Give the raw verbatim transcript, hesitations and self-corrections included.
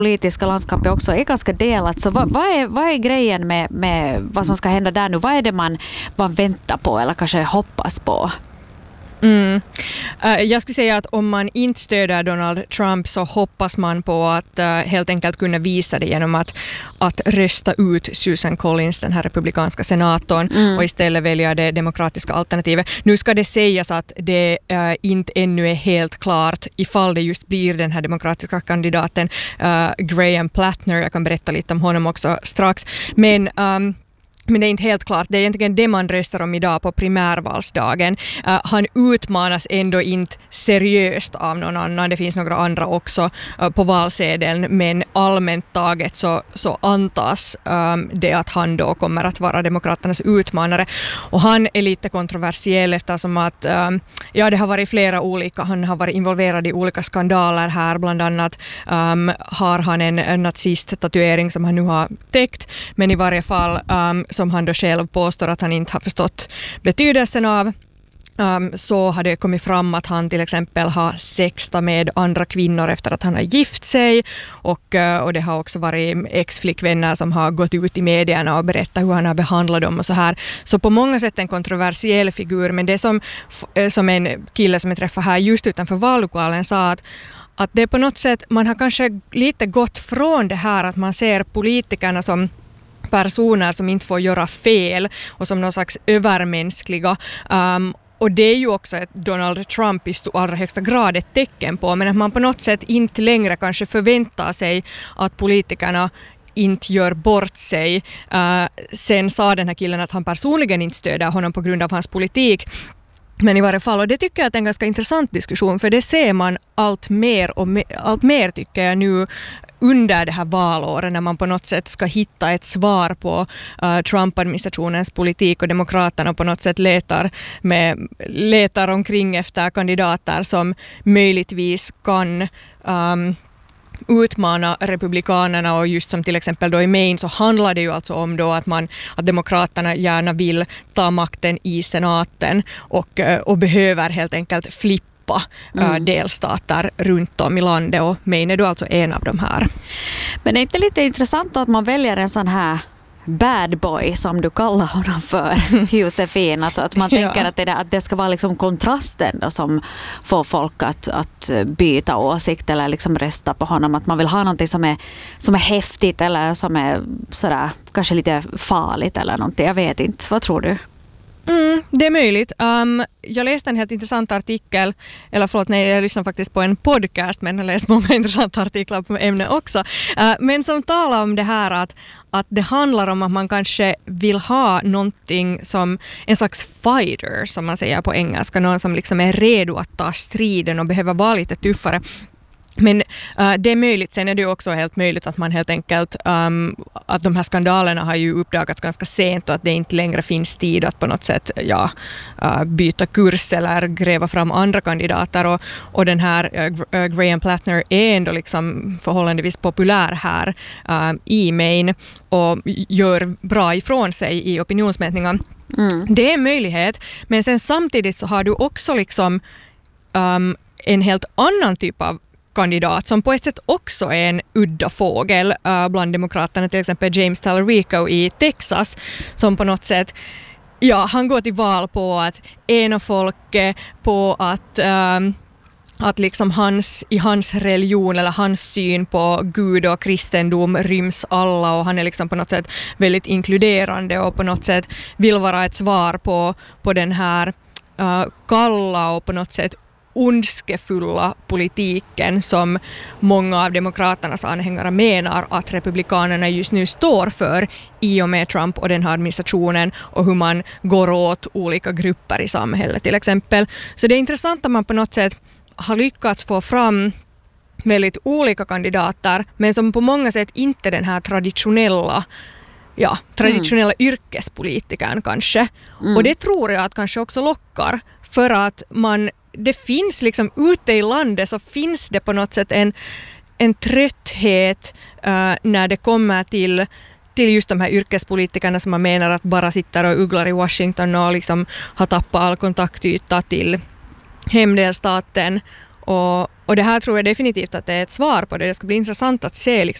politiska landskapet också är ganska delat. Så vad, vad, är, vad är grejen med, med vad som ska hända där nu? Vad är det man, man väntar på eller kanske hoppas på? Mm. Uh, jag skulle säga att om man inte stöder Donald Trump så hoppas man på att uh, helt enkelt kunna visa det genom att, att rösta ut Susan Collins, den här republikanska senatorn, mm. och istället välja det demokratiska alternativet. Nu ska det sägas att det uh, inte ännu är helt klart ifall det just blir den här demokratiska kandidaten uh, Graham Plattner. Jag kan berätta lite om honom också strax. Men um, Men det är inte helt klart. Det är egentligen det man röstar om idag på primärvalsdagen. Uh, han utmanas ändå inte seriöst av någon annan. Det finns några andra också uh, på valsedeln. Men allmänt taget så, så antas um, det att han då kommer att vara demokraternas utmanare. Och han är lite kontroversiell eftersom att um, ja, det har varit flera olika. Han har varit involverad i olika skandaler här. Bland annat um, har han en, en nazist-tatuering som han nu har täckt. Men i varje fall um, som han då själv påstår att han inte har förstått betydelsen av. Um, så har det kommit fram att han till exempel har sextat med andra kvinnor efter att han har gift sig. Och, uh, och det har också varit ex-flickvänner som har gått ut i medierna och berättat hur han har behandlat dem och så här. Så på många sätt en kontroversiell figur. Men det som, som en kille som jag träffade här just utanför vallokalen sa att att det är på något sätt, man har kanske lite gått från det här att man ser politikerna som personer som inte får göra fel och som någon slags övermänskliga. Um, och det är ju också ett Donald Trump i allra högsta grad ett tecken på, men att man på något sätt inte längre kanske förväntar sig att politikerna inte gör bort sig. Uh, sen sa den här killen att han personligen inte stöder honom på grund av hans politik. Men i varje fall, och det tycker jag att är en ganska intressant diskussion, för det ser man allt mer och mer, allt mer tycker jag nu under det här valåret när man på något sätt ska hitta ett svar på uh, Trump-administrationens politik och demokraterna på något sätt letar, med, letar omkring efter kandidater som möjligtvis kan um, utmana republikanerna, och just som till exempel då i Maine så handlar det ju alltså om då att, man, att demokraterna gärna vill ta makten i senaten och, och behöver helt enkelt flippa Mm. delstater runt om i landet, och Maine är då alltså en av de här. Men det är inte lite intressant att man väljer en sån här bad boy som du kallar honom för, Josefin, att, att man tänker ja. att, det, att det ska vara liksom kontrasten då som får folk att, att byta åsikt eller liksom rösta på honom, att man vill ha någonting som är, som är häftigt eller som är sådär, kanske lite farligt eller någonting, jag vet inte, vad tror du? Mm, det är möjligt. Um, jag läste en helt intressant artikel, eller förlåt, nej, jag lyssnade faktiskt på en podcast, men jag läste många intressanta artiklar på ämnet också. Uh, men som talar om det här att, att det handlar om att man kanske vill ha någonting som en slags fighter, som man säger på engelska, någon som liksom är redo att ta striden och behöver vara lite tuffare. Men uh, det är möjligt, sen är det också helt möjligt att man helt enkelt, um, att de här skandalerna har ju uppdagats ganska sent och att det inte längre finns tid att på något sätt ja, uh, byta kurs eller gräva fram andra kandidater, och, och den här uh, Graham Plattner är ändå liksom förhållandevis populär här uh, i Maine och gör bra ifrån sig i opinionsmätningar. Mm. Det är en möjlighet, men sen samtidigt så har du också liksom um, en helt annan typ av kandidat som på ett sätt också är en udda fågel uh, bland demokraterna, till exempel James Talerico i Texas, som på något sätt, ja, han går till val på att ena folket, på att um, att liksom hans, i hans religion eller hans syn på Gud och kristendom ryms alla, och han är liksom på något sätt väldigt inkluderande och på något sätt vill vara ett svar på, på den här uh, kalla och på något sätt ondskefulla politiken som många av demokraternas anhängare menar att republikanerna just nu står för i och med Trump och den här administrationen, och hur man går åt olika grupper i samhället till exempel. Så det är intressant att man på något sätt har lyckats få fram väldigt olika kandidater, men som på många sätt inte den här traditionella ja, traditionella mm. yrkespolitikern kanske. Mm. Och det tror jag att kanske också lockar, för att man det finns liksom ute i landet så finns det på något sätt en, en trötthet uh, när det kommer till, till just de här yrkespolitikerna som man menar att bara sitter och ugglar i Washington och liksom har tappat all kontaktyta till hemdelstaten. Och, och det här tror jag definitivt att det är ett svar på det. Det ska bli intressant att se liksom